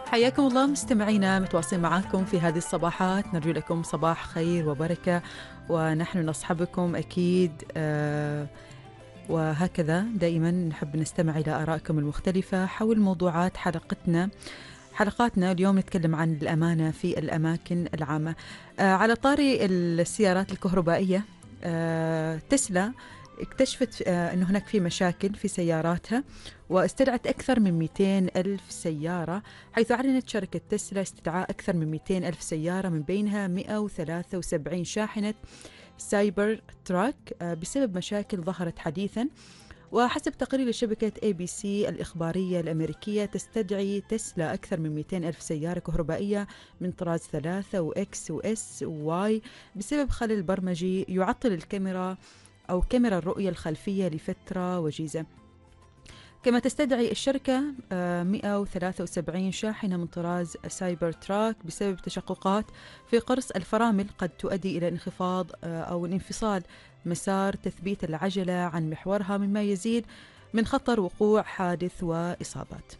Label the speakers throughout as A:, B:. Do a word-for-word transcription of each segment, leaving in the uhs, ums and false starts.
A: حياكم الله مستمعينا، متواصلين معاكم في هذه الصباحات، نرجو لكم صباح خير وبركة ونحن نصحبكم أكيد. آه وهكذا دائما نحب نستمع إلى آرائكم المختلفة حول موضوعات حلقتنا حلقاتنا اليوم. نتكلم عن الأمانة في الأماكن العامة. آه على طاري السيارات الكهربائية، آه تسلا اكتشفت آه أنه هناك في مشاكل في سياراتها، واستدعت أكثر من مئتين ألف سيارة، حيث أعلنت شركة تسلا استدعاء أكثر من مئتين ألف سيارة، من بينها مئة وثلاثة وسبعين شاحنة سايبر تراك آه بسبب مشاكل ظهرت حديثا. وحسب تقرير لشبكة إيه بي سي الإخبارية الأمريكية، تستدعي تسلا أكثر من مئتين ألف سيارة كهربائية من طراز ثلاثة وإكس وإس وواي بسبب خلل برمجي يعطل الكاميرا أو كاميرا الرؤية الخلفية لفترة وجيزة. كما تستدعي الشركة مئة وثلاثة وسبعين شاحنة من طراز سايبر تراك بسبب تشققات في قرص الفرامل قد تؤدي إلى انخفاض أو انفصال مسار تثبيت العجلة عن محورها، مما يزيد من خطر وقوع حادث وإصابات.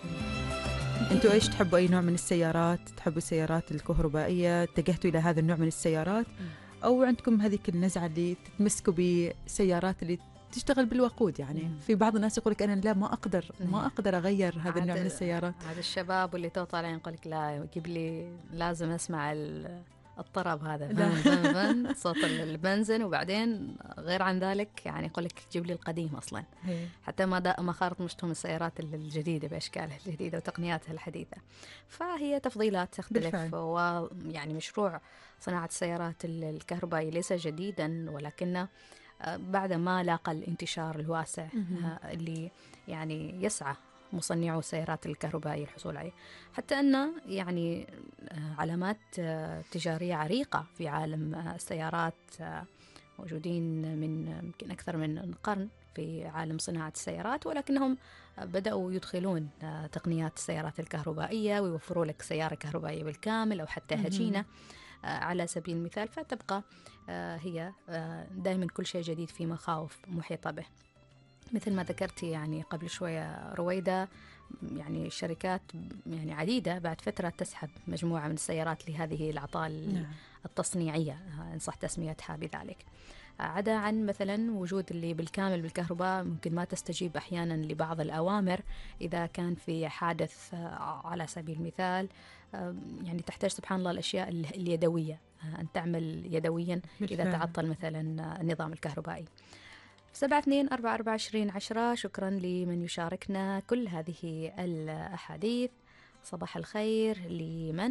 A: أنتوا إيش تحبوا؟ أي نوع من السيارات؟ تحبوا السيارات الكهربائية؟ اتجهتوا إلى هذا النوع من السيارات؟ أو عندكم هذيك النزعة اللي تتمسكوا بسيارات اللي تشتغل بالوقود؟ يعني مم. في بعض الناس يقولك أنا لا ما أقدر ما أقدر أغير هذا النوع من السيارات.
B: هذا الشباب واللي تو طالعين يقولك لا يجيب لي، لازم أسمع الطرب هذا فن فن فن صوت البنزين، وبعدين غير عن ذلك يعني يقولك جيب لي القديم أصلا. هي. حتى ما ما خارط مشتهم السيارات الجديدة بأشكالها الجديدة وتقنياتها الحديثة، فهي تفضيلات تختلف. ويعني مشروع صناعة السيارات الكهربائية ليس جديدا، ولكنه بعد ما لاقى الانتشار الواسع اللي يعني يسعى مصنعو السيارات الكهربائية الحصول عليه، حتى أن يعني علامات تجارية عريقة في عالم السيارات موجودين من يمكن أكثر من قرن في عالم صناعة السيارات، ولكنهم بدأوا يدخلون تقنيات السيارات الكهربائية ويوفروا لك سيارة كهربائية بالكامل أو حتى هجينة على سبيل المثال. فتبقى هي دائما كل شيء جديد في مخاوف محيطة به. مثل ما ذكرتي يعني قبل شوية رويدة، يعني شركات يعني عديدة بعد فترة تسحب مجموعة من السيارات لهذه الأعطال نعم. التصنيعية إن صح تسميتها بذلك، عدا عن مثلا وجود اللي بالكامل بالكهرباء ممكن ما تستجيب أحيانا لبعض الأوامر إذا كان في حادث على سبيل المثال، يعني تحتاج سبحان الله الأشياء اليدوية أن تعمل يدويا إذا تعطل مثلا النظام الكهربائي. سبعة اثنين أربعة أربعة عشرين عشرة. شكرا لمن يشاركنا كل هذه الأحاديث. صباح الخير لمن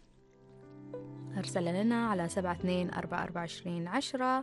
B: أرسل لنا على سبعة اثنين أربعة أربعة عشرين عشرة.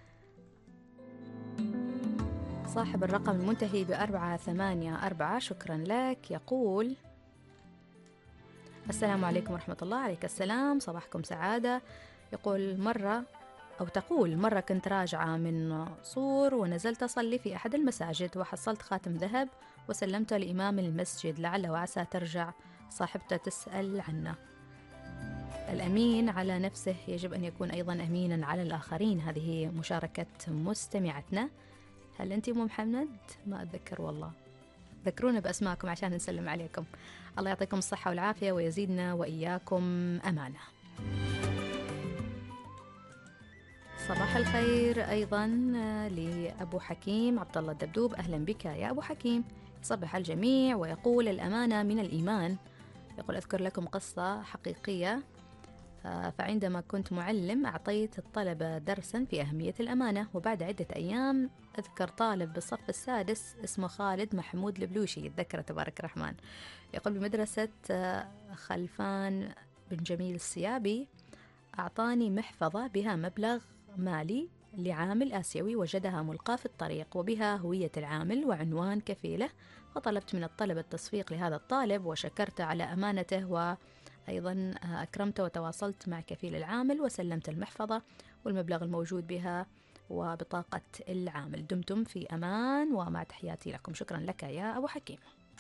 B: صاحب الرقم المنتهي بأربعة ثمانية أربعة، شكرا لك. يقول السلام عليكم ورحمة الله. عليك السلام، صباحكم سعادة. يقول مرة أو تقول مرة كنت راجعة من صور ونزلت أصلي في أحد المساجد وحصلت خاتم ذهب وسلمته لإمام المسجد، لعل وعسى ترجع صاحبته تسأل عنه. الأمين على نفسه يجب أن يكون أيضا أمينا على الآخرين. هذه مشاركة مستمعتنا. هل أنت أم محمد؟ ما أتذكر والله، ذكرونا بأسماءكم عشان نسلم عليكم. الله يعطيكم الصحة والعافية ويزيدنا وإياكم أمانة. صباح الخير أيضا لأبو حكيم عبد الله الدبدوب. أهلا بك يا أبو حكيم، صبح الجميع. ويقول الأمانة من الإيمان. يقول أذكر لكم قصة حقيقية. فعندما كنت معلم أعطيت الطلبة درسا في أهمية الأمانة، وبعد عدة أيام أذكر طالب بالصف السادس اسمه خالد محمود البلوشي، يتذكر تبارك الرحمن. يقول بمدرسة خلفان بن جميل السيابي أعطاني محفظة بها مبلغ مالي لعامل آسيوي وجدها ملقاة في الطريق، وبها هوية العامل وعنوان كفيله، فطلبت من الطلبة التصفيق لهذا الطالب وشكرت على أمانته، وأيضا أكرمته وتواصلت مع كفيل العامل وسلمت المحفظة والمبلغ الموجود بها وبطاقة العامل. دمتم في أمان ومع تحياتي لكم. شكرا لك يا أبو حكيم.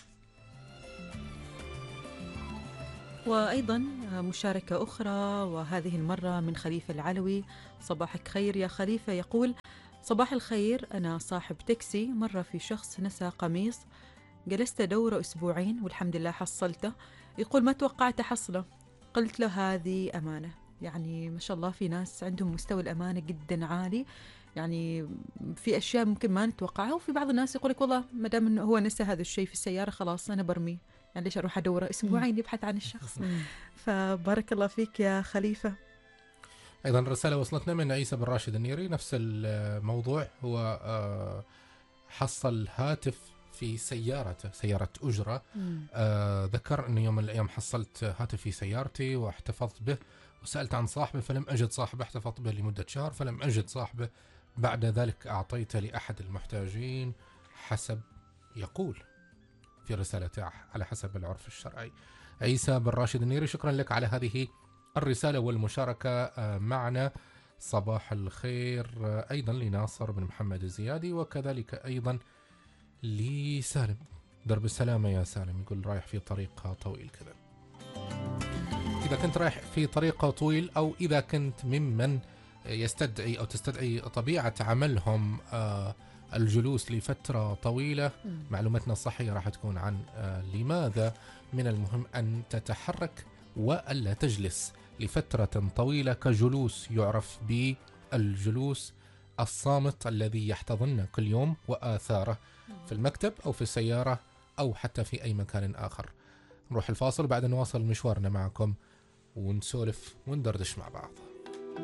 A: وأيضا مشاركة أخرى، وهذه المرة من خليفة العلوي. صباحك خير يا خليفة. يقول صباح الخير، أنا صاحب تاكسي، مرة في شخص نسى قميص جلست أدور أسبوعين والحمد لله حصلته. يقول ما توقعت أحصله. قلت له هذه أمانة، يعني ما شاء الله في ناس عندهم مستوى الأمانة جدا عالي، يعني في أشياء ممكن ما نتوقعها، وفي بعض الناس يقول لك والله ما دام إنه هو نسى هذا الشيء في السيارة خلاص أنا برميه، يعني ليش أروح أدوره أسبوعين يبحث عن الشخص. فبارك الله فيك يا خليفة.
C: أيضا رسالة وصلتنا من عيسى بن راشد النيري نفس الموضوع، هو حصل هاتف في سيارته، سيارة أجرة. آه ذكر أن يوم من الأيام حصلت هاتف في سيارتي واحتفظت به، وسألت عن صاحبه فلم أجد صاحبه، احتفظت به لمدة شهر فلم أجد صاحبه، بعد ذلك أعطيته لأحد المحتاجين حسب يقول في رسالته على حسب العرف الشرعي. عيسى بن راشد النيري، شكرا لك على هذه الرسالة والمشاركة معنا. صباح الخير أيضا لناصر بن محمد الزيادي، وكذلك أيضا لسالم. درب السلامة يا سالم، يقول رايح في طريق طويل كذا. إذا كنت رايح في طريق طويل، أو إذا كنت ممن يستدعي أو تستدعي طبيعة عملهم الجلوس لفترة طويلة، معلوماتنا الصحية راح تكون عن لماذا من المهم أن تتحرك وألا تجلس لفترة طويلة، كجلوس يعرف بالجلوس الصامت الذي يحتضن كل يوم وآثاره في المكتب أو في السيارة أو حتى في أي مكان آخر. نروح الفاصل، بعد نواصل مشوارنا معكم ونسولف وندردش مع بعض.